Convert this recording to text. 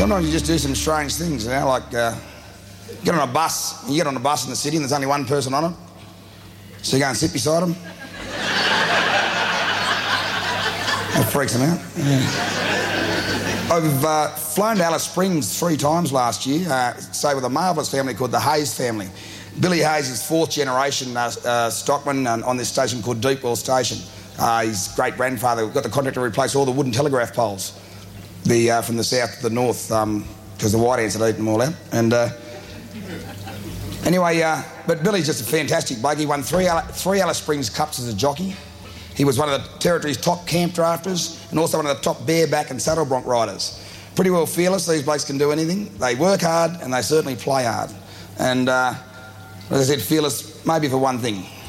Sometimes you just do some strange things, you know, like get on a bus. You get on a bus in the city and there's only one person on it. So you go and sit beside them. That freaks them out. Yeah. I've flown to Alice Springs 3 times last year, stayed with a marvellous family called the Hayes family. Billy Hayes is 4th generation stockman on this station called Deepwell Station. His great-grandfather got the contract to replace all the wooden telegraph poles from the south to the north because the white ants had eaten them all out. And anyway, but Billy's just a fantastic bloke. He won 3 Alice Springs Cups as a jockey. He was one of the Territory's top camp drafters and also one of the top bareback and saddle bronc riders. Pretty well fearless. These blokes can do anything. They work hard and they certainly play hard. And as I said, fearless maybe for one thing.